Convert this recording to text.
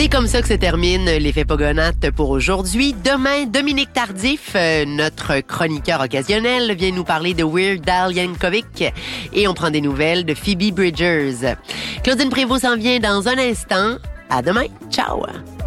C'est comme ça que se termine l'effet Pogonates pour aujourd'hui. Demain, Dominique Tardif, notre chroniqueur occasionnel, vient nous parler de Weird Al Yankovic et on prend des nouvelles de Phoebe Bridgers. Claudine Prévost s'en vient dans un instant. À demain. Ciao!